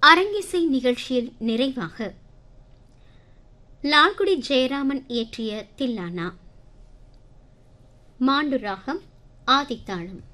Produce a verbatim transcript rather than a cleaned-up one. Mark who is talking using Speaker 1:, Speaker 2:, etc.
Speaker 1: அரங்கிசை நிகழ்ச்சியில் நிறைவாக லால்குடி ஜெயராமன் இயற்றிய தில்லானா, மாண்டு ராகம், ஆதித்தாளம்.